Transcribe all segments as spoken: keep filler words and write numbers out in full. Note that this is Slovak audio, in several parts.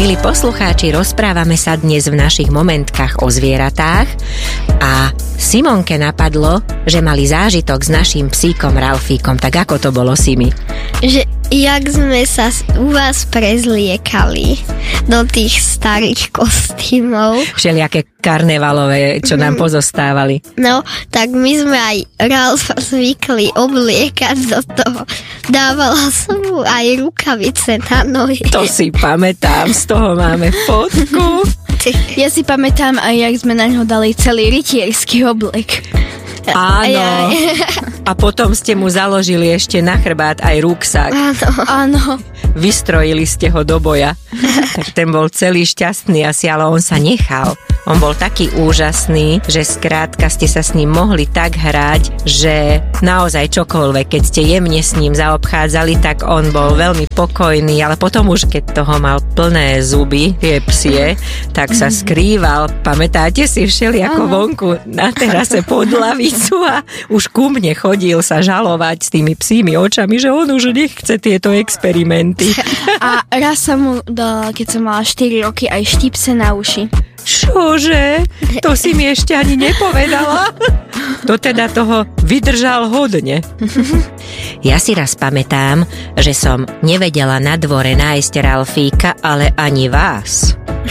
Milí poslucháči, rozprávame sa dnes v našich momentkách o zvieratách a Simonke napadlo, že mali zážitok s naším psíkom Ralfíkom. Tak ako to bolo, Simi? Že jak sme sa u vás prezliekali do tých starých kostýmov. Všelijaké karnevalové, čo nám pozostávali. No, tak my sme aj Ralfa zvykli obliekať do toho. Dávala som mu aj rukavice na nohy. To si pamätám, z toho máme fotku. Ja si pamätám aj, jak sme na ňo dali celý rytierský oblek. Áno. A potom ste mu založili ešte na chrbát aj ruksak. Áno. Áno. Vystrojili ste ho do boja. Tak ten bol celý šťastný asi, ale on sa nechal. On bol taký úžasný, že skrátka ste sa s ním mohli tak hrať, že naozaj čokoľvek, keď ste jemne s ním zaobchádzali, tak on bol veľmi pokojný, ale potom už keď toho mal plné zuby, tie psie, tak sa skrýval. Pamätáte si všelijako vonku na terase pod lavicu a už ku mne chodil sa žalovať s tými psími očami, že on už nechce tieto experimenty. A raz som mu dala, keď som mala štyri roky, aj štipce na uši. Čože? To si mi ešte ani nepovedala? To teda toho vydržal hodne. Ja si raz pamätám, že som nevedela na dvore nájsť Ralfíka, ale ani vás.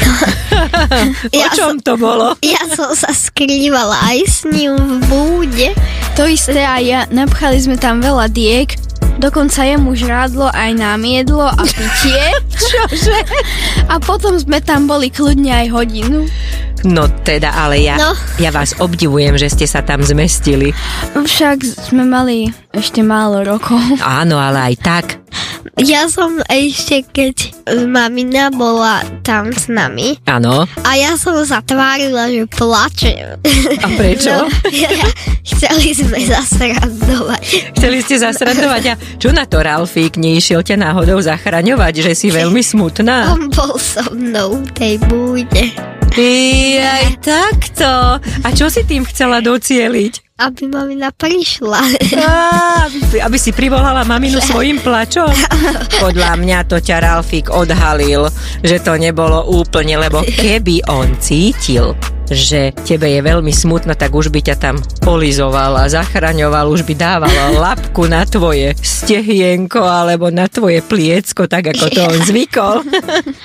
O čom to bolo? Ja som sa skrývala aj s ním v búde. To isté aj ja, napchali sme tam veľa diek, dokonca jemu žrádlo aj nám jedlo a pitie. Čože? A potom sme tam boli kľudne aj hodinu. No teda, ale ja, No. ja vás obdivujem, že ste sa tam zmestili. Však sme mali ešte málo rokov. Áno, ale aj tak. Ja som ešte, keď mamina bola tam s nami Áno. a ja som sa tvárila, že plačem. A prečo? No, ja, chceli sme zasrandovať. Chceli ste zasrandovať a čo na to Ralfík nešiel ťa náhodou zachraňovať, že si veľmi smutná? On bol so mnou v tej búde. Aj takto. A čo si tým chcela docieliť? Aby mamina prišla. Á, aby, aby si privolala maminu svojim plačom? Podľa mňa to ťa Ralfík odhalil, že to nebolo úplne, lebo keby on cítil, že tebe je veľmi smutno, tak už by ťa tam polizoval a zachraňoval, už by dával labku na tvoje stehienko alebo na tvoje pliecko, tak ako to on zvykol.